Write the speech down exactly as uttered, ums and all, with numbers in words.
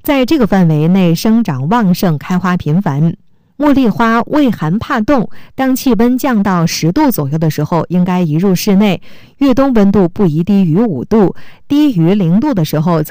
在这个范围内生长旺盛，开花频繁。茉莉花畏寒怕冻，当气温降到十度左右的时候，应该移入室内。越冬温度不宜低于五度，低于零度的时候则